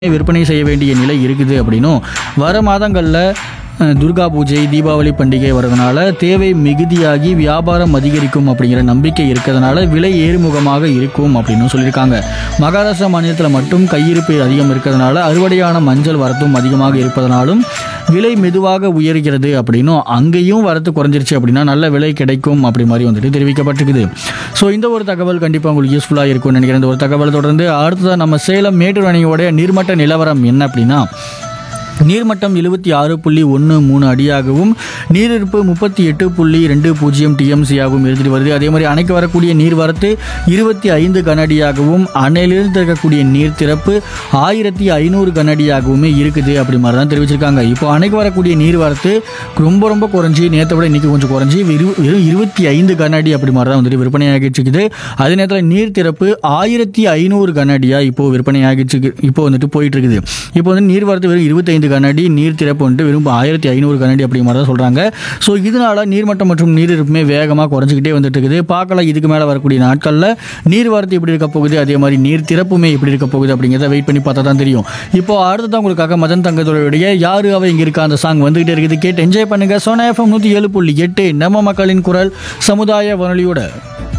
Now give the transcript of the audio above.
விற்பனை செய்ய வேண்டிய நிலை இருக்குது அப்படின்னும் வர மாதங்களில் துர்கா பூஜை தீபாவளி பண்டிகை வரதுனால தேவை மிகுதியாகி வியாபாரம் அதிகரிக்கும் அப்படிங்கிற நம்பிக்கை இருக்கிறதுனால விலை ஏறுமுகமாக இருக்கும் அப்படின்னு சொல்லியிருக்காங்க. மகாராஷ்டிரா மாநிலத்தில் மட்டும் கையிருப்பு அதிகம் இருக்கிறதுனால அறுவடையான மஞ்சள் வரத்தும் அதிகமாக இருப்பதனாலும் விலை மெதுவாக உயர்கிறது அப்படின்னும் அங்கேயும் வரத்து குறைஞ்சிருச்சு அப்படின்னா நல்ல விலை கிடைக்கும் அப்படி மாதிரி வந்துட்டு தெரிவிக்கப்பட்டிருக்குது. ஸோ இந்த ஒரு தகவல் கண்டிப்பாக உங்களுக்கு யூஸ்ஃபுல்லாக இருக்கும்னு நினைக்கிறேன். இந்த ஒரு தகவல் தொடர்ந்து அடுத்ததான் நம்ம சேலம் மேட்டூர் அணையோடைய நீர்மட்ட நிலவரம் என்ன அப்படின்னா நீர்மட்டம் 76.13 அடியாகவும் நீரிருப்பு 38.20 டிஎம்சியாகவும் இருந்துட்டு வருது. அதே மாதிரி அணைக்கு வரக்கூடிய நீர்வரத்து 25 கனஅடியாகவும் அணையிலிருந்து இருக்கக்கூடிய நீர் திறப்பு 1500 கனஅடியாகவுமே இருக்குது அப்படி மாதிரி தான் தெரிவிச்சிருக்காங்க. இப்போ அணைக்கு வரக்கூடிய நீர்வரத்து ரொம்ப குறைஞ்சி நேற்றை விட இன்றைக்கி கொஞ்சம் குறைஞ்சி வெறும் 25 கனஅடி அப்படி மாதிரி தான் வந்துட்டு விற்பனையாகிட்டு இருக்குது. அதே நேரத்தில் நீர் திறப்பு 1500 கனஅடியாக இப்போது விற்பனையாகிட்டு இருக்கு. இப்போ வந்துட்டு போயிட்டு இருக்குது. இப்போ வந்து நீர்வரத்து வெறும் 25 கனஅடி நீர் திறப்பு வந்துட்டு வெறும் 1500 கனஅடி அப்படி மாதிரி தான் சொல்கிறாங்க. ஸோ இதனால நீர்மட்டம் மற்றும் நீரிருப்புமே வேகமாக குறைஞ்சிக்கிட்டே வந்துட்டு இருக்குது. பார்க்கலாம் இதுக்கு மேலே வரக்கூடிய நாட்களில் நீர்வரத்து எப்படி இருக்க போகுது, அதே மாதிரி நீர் திறப்புமே எப்படி இருக்க போகுது அப்படிங்கிறத வெயிட் பண்ணி பார்த்தா தான் தெரியும். இப்போ அடுத்ததான் உங்களுக்காக மதன் தங்கத்தோடைய யாரு அவ இங்கே இருக்கா அந்த சாங் வந்துகிட்டே இருக்குது. கேட்டு என்ஜாய் பண்ணுங்க. சோனா FM 107.8 நம்ம மக்களின் குரல் சமுதாய வானொலியோட